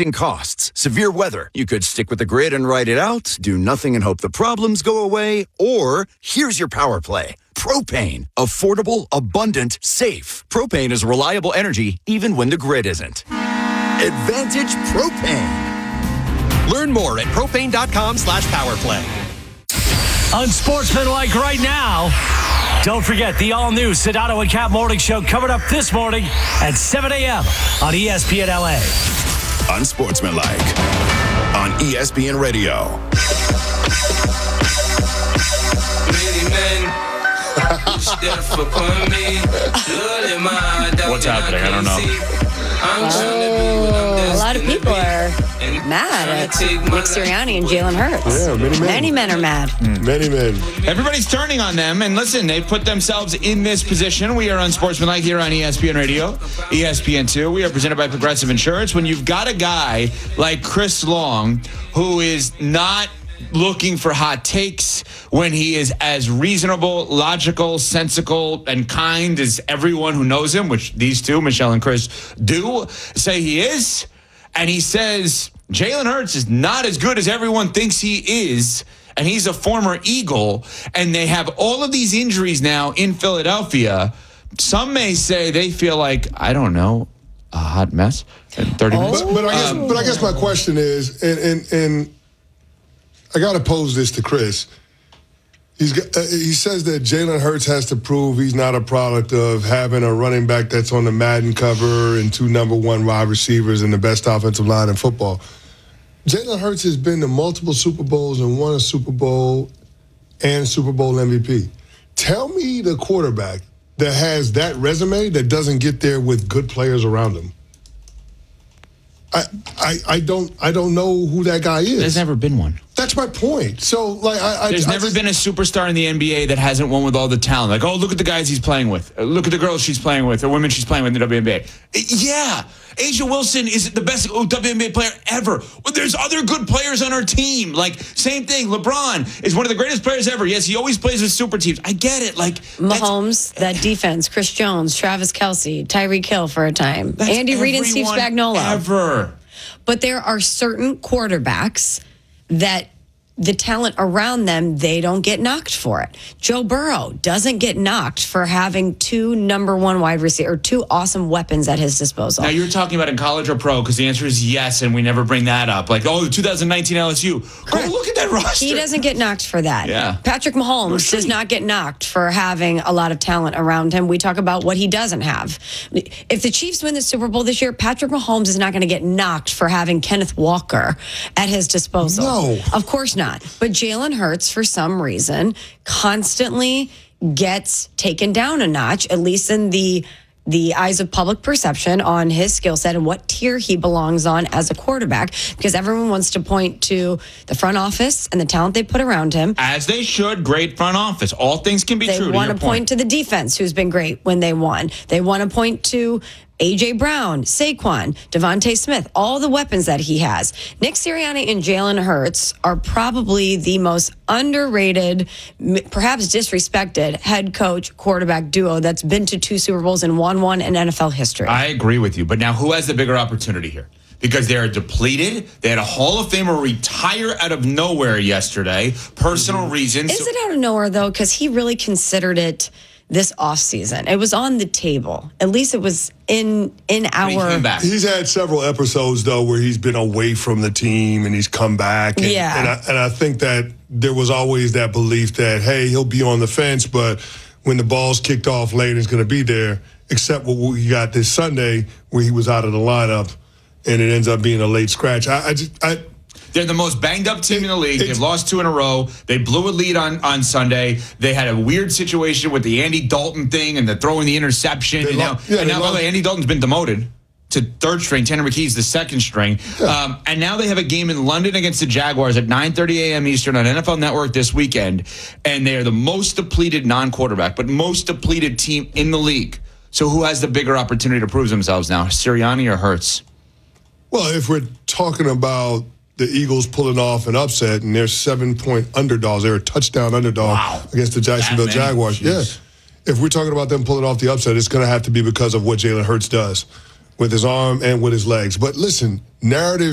Managing costs, severe weather. You could stick with the grid and ride it out, do nothing and hope the problems go away, or here's your power play. Propane. Affordable, abundant, safe. Propane is reliable energy even when the grid isn't. Advantage Propane. Learn more at propane.com/powerplay. Unsportsmanlike right now. Don't forget the all-new Sedano and Cap Morning Show coming up this morning at 7 a.m. on ESPN LA. Unsportsmanlike on ESPN Radio. What's happening? I don't know. A lot of people are mad at Nick Sirianni and Jalen Hurts. Yeah, many men are mad. Many men. Everybody's turning on them, and listen, they put themselves in this position. We are Unsportsmanlike here on ESPN Radio, ESPN2. We are presented by Progressive Insurance. When you've got a guy like Chris Long, who is not looking for hot takes, when he is as reasonable, logical, sensical, and kind as everyone who knows him, which these two, Michelle and Chris, do say he is, and he says Jalen Hurts is not as good as everyone thinks he is, and he's a former Eagle, and they have all of these injuries now in Philadelphia. Some may say they feel like, I don't know, a hot mess in 30 minutes. But I guess my question is, and I got to pose this to Chris. He says that Jalen Hurts has to prove he's not a product of having a running back that's on the Madden cover and 2 number 1 wide receivers and the best offensive line in football. Jalen Hurts has been to multiple Super Bowls and won a Super Bowl and Super Bowl MVP. Tell me the quarterback that has that resume that doesn't get there with good players around him. I don't know who that guy is. There's never been one. That's my point. So, there's never been a superstar in the NBA that hasn't won with all the talent. Like, oh, look at the guys he's playing with. Look at the girls she's playing with, or women she's playing with in the WNBA. Yeah, A'ja Wilson is the best WNBA player ever. Well, there's other good players on our team. Like, same thing. LeBron is one of the greatest players ever. Yes, he always plays with super teams. I get it. Like Mahomes, that defense, Chris Jones, Travis Kelce, Tyreek Hill for a time, Andy Reid and Steve Spagnuolo. Ever. But there are certain quarterbacks that the talent around them, they don't get knocked for it. Joe Burrow doesn't get knocked for having 2 number 1 wide receiver, or 2 awesome weapons at his disposal. Now, you're talking about in college or pro, because the answer is yes, and we never bring that up. Like, oh, the 2019 LSU. Oh, look at that roster. He doesn't get knocked for that. Yeah. Patrick Mahomes does not get knocked for having a lot of talent around him. We talk about what he doesn't have. If the Chiefs win the Super Bowl this year, Patrick Mahomes is not going to get knocked for having Kenneth Walker at his disposal. No. Of course not. But Jalen Hurts, for some reason, constantly gets taken down a notch, at least in the eyes of public perception, on his skill set and what tier he belongs on as a quarterback, because everyone wants to point to the front office and the talent they put around him. As they should. Great front office. All things can be true. They want to point to the defense, who's been great when they won. They want to point to A.J. Brown, Saquon, Devontae Smith, all the weapons that he has. Nick Sirianni and Jalen Hurts are probably the most underrated, perhaps disrespected head coach quarterback duo that's been to 2 Super Bowls and won one in NFL history. I agree with you. But now, who has the bigger opportunity here? Because they are depleted. They had a Hall of Famer retire out of nowhere yesterday. Personal reasons. Is it out of nowhere, though? Because he really considered it this offseason. It was on the table. At least it was in our... He came back. He's had several episodes, though, where he's been away from the team and he's come back. And, yeah. And I think that there was always that belief that, hey, he'll be on the fence, but when the ball's kicked off late, he's going to be there, except what we got this Sunday where he was out of the lineup and it ends up being a late scratch. They're the most banged-up team in the league. They've lost 2 in a row. They blew a lead on Sunday. They had a weird situation with the Andy Dalton thing and the throwing the interception. And now, Andy Dalton's been demoted to 3rd string. Tanner McKee's the 2nd string. Yeah. And now they have a game in London against the Jaguars at 9:30 a.m. Eastern on NFL Network this weekend. And they are the most depleted non-quarterback, but most depleted team in the league. So who has the bigger opportunity to prove themselves now, Sirianni or Hurts? Well, if we're talking about the Eagles pulling off an upset, and they're 7-point underdogs. They're a touchdown underdog against the Jacksonville Jaguars. Jeez. Yeah. If we're talking about them pulling off the upset, it's going to have to be because of what Jalen Hurts does with his arm and with his legs. But listen, narrative